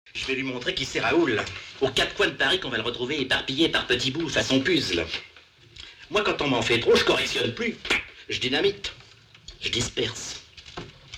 Je vais lui montrer qui c'est Raoul. Aux quatre coins de Paris qu'on va le retrouver éparpillé par petits bouts, façon puzzle. Moi, quand on m'en fait trop, je correctionne plus. Je dynamite. Je disperse.